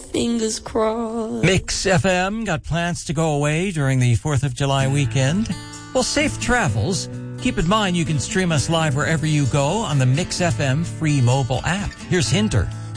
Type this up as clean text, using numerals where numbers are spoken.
fingers crossed. Mix FM got plans to go away during the 4th of July weekend. Well, safe travels. Keep in mind you can stream us live wherever you go on the Mix FM free mobile app. Here's Hinter.